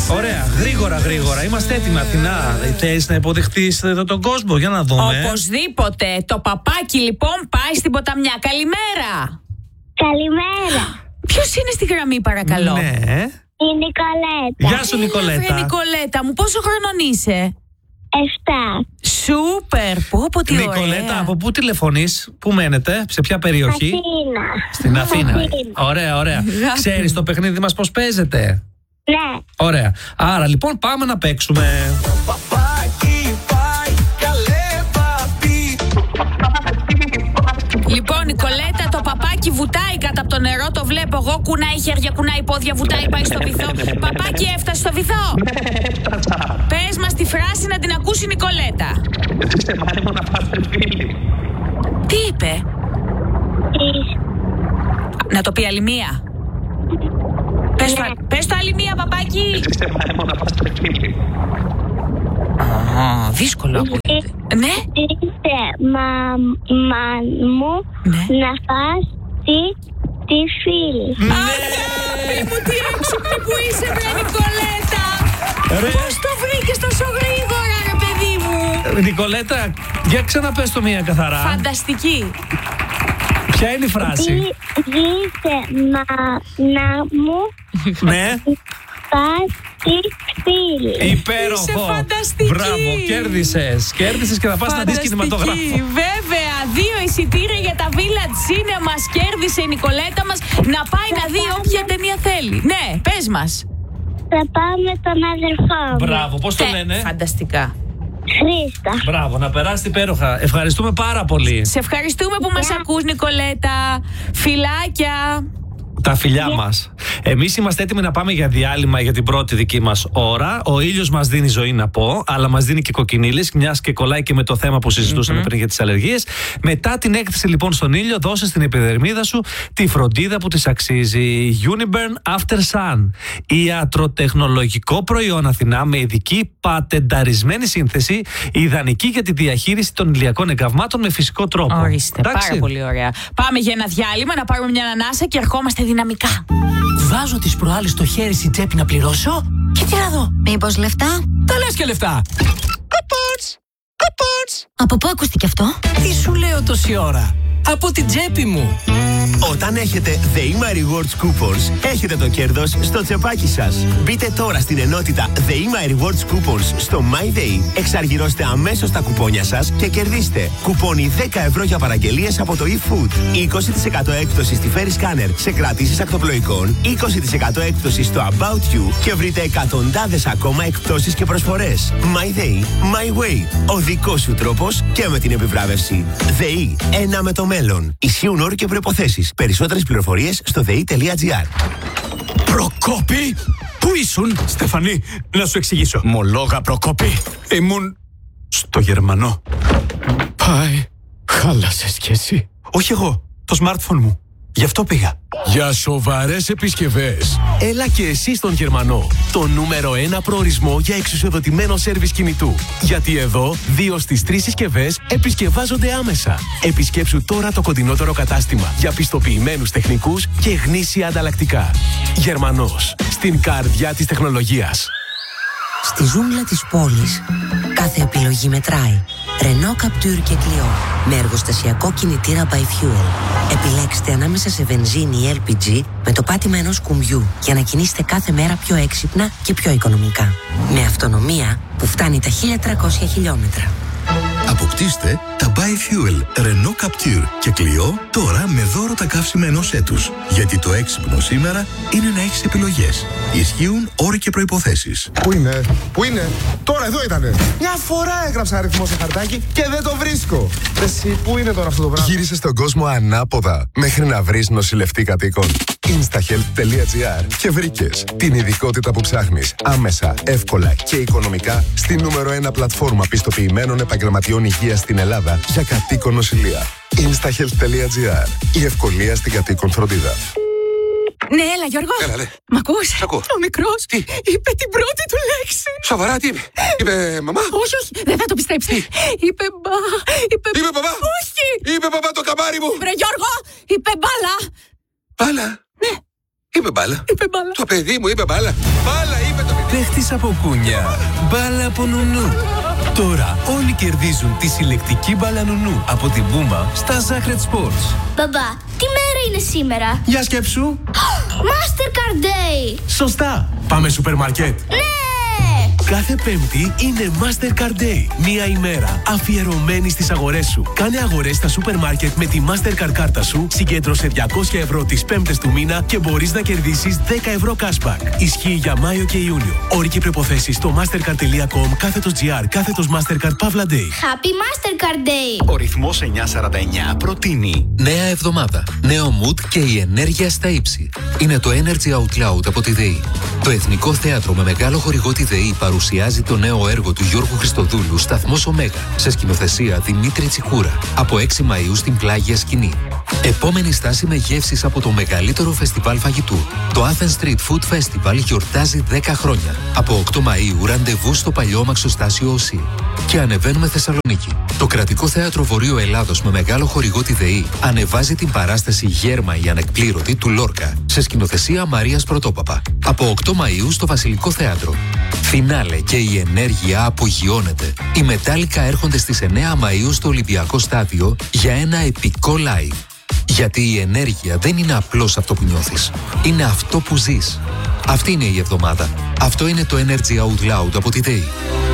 Ωραία, γρήγορα. Είμαστε έτοιμοι, Αθηνά. Θες να υποδεχτείς εδώ τον κόσμο, για να δούμε. Οπωσδήποτε. Το παπάκι λοιπόν πάει στην ποταμιά. Καλημέρα. Καλημέρα. Ποιος είναι στη γραμμή, παρακαλώ? Ναι. Η Νικολέτα. Γεια σου, Νικολέτα. Νικολέτα μου, πόσο χρονών είσαι? 7. Σούπερ, πω τι ωραία. Νικολέτα, από πού τηλεφωνείς, πού μένετε, σε ποια περιοχή? Αθήνα. Στην Αθήνα. Ωραία. Ξέρεις το παιχνίδι μας πώς παίζεται? Ναι. Ωραία. Άρα λοιπόν πάμε να παίξουμε. Λοιπόν, Νικολέτα, το παπάκι βουτάει κάτω από το νερό, το βλέπω εγώ. Κουνάει χέρια, κουνάει πόδια, βουτάει, πάει στο βυθό. Παπάκι, έφτασε στο βυθό. Πες μας τη φράση να την ακούσει η Νικολέτα. Τι είπε? Να το πει άλλη μία. Πες το άλλη μία, παπάκι. Δύσκολο ακούγεται. Ναι. Ζήσε μου να φας τη φίλη. Αγάπη μου, τι έξυπνη που είσαι, βρε Νικολέτα. Πώς το βρήκες τόσο γρήγορα, ρε παιδί μου? Νικολέτα, για ξαναπες το μία καθαρά. Φανταστική. Ποια είναι η φράση? Ζήσε μου Ναι. φας τη φίλη. Υπέροχο. Είσαι φανταστική. Μπράβο, κέρδισες και θα πας να δεις κινηματογράφο. Βέβαια, 2 εισιτήρια για τα Village Cinema κέρδισε η Νικολέτα μας να πάει να δει όποια ταινία θέλει. Ναι, πες μας. Θα πάω με τον αδερφό μου. Μπράβο, πώς το λένε? Φανταστικά. Χρήστα. Μπράβο, να περάσετε υπέροχα. Ευχαριστούμε πάρα πολύ. Σε ευχαριστούμε που μας ακούς, Νικολέτα. Φιλάκια. Τα φιλιά μας. Εμείς είμαστε έτοιμοι να πάμε για διάλειμμα για την πρώτη δική μας ώρα. Ο ήλιος μας δίνει ζωή, να πω, αλλά μας δίνει και κοκκινίλες, μιας και κολλάει και με το θέμα που συζητούσαμε πριν για τις αλλεργίες. Μετά την έκθεση λοιπόν στον ήλιο, δώσε στην επιδερμίδα σου τη φροντίδα που της αξίζει. Uniburn After Sun. Ιατροτεχνολογικό προϊόν, Αθηνά, με ειδική πατενταρισμένη σύνθεση, ιδανική για τη διαχείριση των ηλιακών εγκαυμάτων με φυσικό τρόπο. Ορίστε, πάρα πολύ ωραία. Πάμε για ένα διάλειμμα, να πάρουμε μια ανάσα και ερχόμαστε δυναμικά. Βάζω τις προάλλες στο χέρι στην τσέπη να πληρώσω και τι να δω. Μήπως λεφτά? Τα λες και λεφτά. Καπάτς. Από πού ακούστηκε αυτό? Τι σου λέω τόση ώρα? Από την τσέπη μου. Όταν έχετε The Ima Rewards Coupons, έχετε το κέρδος στο τσεπάκι σας. Μπείτε τώρα στην ενότητα The Ima Rewards Coupons στο MyDay, εξαργυρώστε αμέσως τα κουπόνια σας και κερδίστε κουπόνι 10 ευρώ για παραγγελίες από το eFood, 20% έκπτωση στη Ferry Scanner σε κρατήσεις ακτοπλοϊκών, 20% έκπτωση στο About You και βρείτε εκατοντάδες ακόμα εκπτώσεις και προσφορές. MyDay, My Way, ο δικός σου τρόπος και με την επιβράβευση. ΔΕΗ, ένα με το μέλλον. Ισχύουν όροι και προϋποθέσεις. Περισσότερες πληροφορίες στο ΔΕΗ.gr. Προκόπη! Πού ήσουν? Στεφανή, να σου εξηγήσω. Μολόγα, Προκόπη. Ήμουν στο Γερμανό. Πάει. Χάλασες κι εσύ. Όχι εγώ, το smartphone μου. Γι' αυτό πήγα. Για σοβαρές επισκευές, έλα και εσύ στον Γερμανό. Το νούμερο 1 προορισμό για εξουσιοδοτημένο σέρβις κινητού. Γιατί εδώ, 2 στις 3 συσκευές επισκευάζονται άμεσα. Επισκέψου τώρα το κοντινότερο κατάστημα για πιστοποιημένους τεχνικούς και γνήσια ανταλλακτικά. Γερμανός, στην καρδιά της τεχνολογίας. Στη ζούγκλα της πόλης, κάθε επιλογή μετράει. Renault Captur και Clio με εργοστασιακό κινητήρα by Fuel. Επιλέξτε ανάμεσα σε βενζίνη ή LPG με το πάτημα ενός κουμπιού για να κινήσετε κάθε μέρα πιο έξυπνα και πιο οικονομικά. Με αυτονομία που φτάνει τα 1300 χιλιόμετρα. Αποκτήστε τα By Fuel Renault Captur και Clio τώρα με δώρο τα καύσιμα ενός έτους. Γιατί το έξυπνο σήμερα είναι να έχεις επιλογές. Ισχύουν όροι και προϋποθέσεις. Πού είναι, τώρα εδώ ήτανε. Μια φορά έγραψα αριθμό σε χαρτάκι και δεν το βρίσκω. Εσύ, πού είναι τώρα αυτό το πράγμα? Γύρισες στον κόσμο ανάποδα μέχρι να βρεις νοσηλευτή κατοίκων. Instahealth.gr και βρήκες την ειδικότητα που ψάχνεις άμεσα, εύκολα και οικονομικά στη νούμερο 1 πλατφόρμα πιστοποιημένων επαγγελματιών υγείας στην Ελλάδα για κατοίκον νοσηλεία. Instahealth.gr. Η ευκολία στην κατοίκον φροντίδα. Ναι, έλα Γιώργο. Έλα, ναι. Μ' ακούς? Σ' ακούω. Ο μικρός είπε την πρώτη του λέξη. Σοβαρά, τι είπε? Είπε μαμά? Όχι, δεν θα το πιστέψει. Είπε μπαμπά? Όχι. Είπε μπαμπά το καμάρι μου. Βρε Γιώργο, είπε μπάλα. Μπάλα? Ναι. Είπε μπάλα. Το παιδί μου είπε μπάλα. Μπάλα είπε το παιδί. Παίχτης από κούνια, μπάλα από νουνού. Τώρα όλοι κερδίζουν τη συλλεκτική μπάλα νουνού από την Πούμα στα Zacred Sports. Μπαμπά, τι μέρα είναι σήμερα? Για σκέψου. Mastercard Day. Σωστά. Πάμε σούπερ μάρκετ. Ναι! Κάθε Πέμπτη είναι Mastercard Day. Μία ημέρα αφιερωμένη στις αγορές σου. Κάνε αγορές στα σούπερ μάρκετ με τη Mastercard κάρτα σου, συγκέντρωσε 200 ευρώ τις πέμπτες του μήνα και μπορείς να κερδίσεις 10 ευρώ cashback. Ισχύει για Μάιο και Ιούνιο. Όροι και προϋποθέσεις στο mastercard.com/GR/Mastercard Pavla Day. Happy Mastercard Day. Ο ρυθμός 949 προτείνει νέα εβδομάδα, νέο mood και η ενέργεια στα ύψη. Είναι το Energy Out Loud από τη ΔΕΗ. Το Εθνικό Θέατρο με μεγάλο χορηγό τη ΔΕΗ παρουσιάζει το νέο έργο του Γιώργου Χριστοδούλου «Σταθμός Ωμέγα» σε σκηνοθεσία Δημήτρη Τσικούρα από 6 Μαΐου στην Πλάγια Σκηνή. Επόμενη στάση με γεύσεις από το μεγαλύτερο φεστιβάλ φαγητού. Το Athens Street Food Festival γιορτάζει 10 χρόνια. Από 8 Μαΐου ραντεβού στο παλιό μαξοστάσιο ΟΣΥ. Και ανεβαίνουμε Θεσσαλονίκη. Το Κρατικό Θέατρο Βορείου Ελλάδος με μεγάλο χορηγό τη ΔΕΗ ανεβάζει την παράσταση «Γέρμα η Ανεκπλήρωτη» του Λόρκα σε σκηνοθεσία Μαρίας Πρωτόπαπα. Από 8 Μαΐου στο Βασιλικό Θέατρο. Φινάλε και η ενέργεια απογειώνεται. Οι Μετάλλικα έρχονται στις 9 Μαΐου στο Ολυμπιακό Στάδιο για ένα επικό live. Γιατί η ενέργεια δεν είναι απλώς αυτό που νιώθεις. Είναι αυτό που ζεις. Αυτή είναι η εβδομάδα. Αυτό είναι το Energy Out Loud από τη ΔΕΗ.